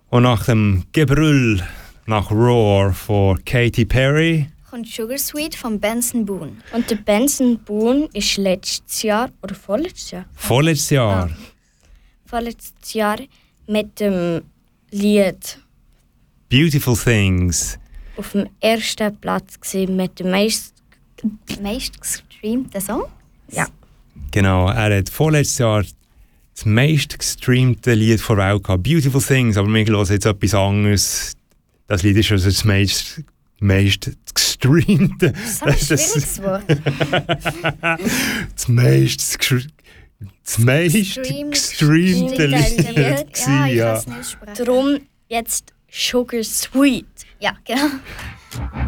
Und nach dem Gebrüll nach Roar von Katy Perry kommt Sugar Sweet von Benson Boone. Und der Benson Boone ist letztes Jahr, oder vorletztes Jahr? vorletztes Jahr Vorletztes Jahr mit dem Lied Beautiful Things auf dem ersten Platz gewesen, mit dem meisten. Meist gestreamte Song? Ja. Genau, er hat vorletztes Jahr das meist gestreamte Lied der Welt gehabt. Beautiful Things, aber wir hören jetzt etwas anderes. Das Lied ist also das meist gestreamte. Das ist ein schwieriges Wort. Das meist gestreamte Lied Ja, ich kann ja. es nicht sprechen. Darum jetzt Sugar Sweet. Ja, genau.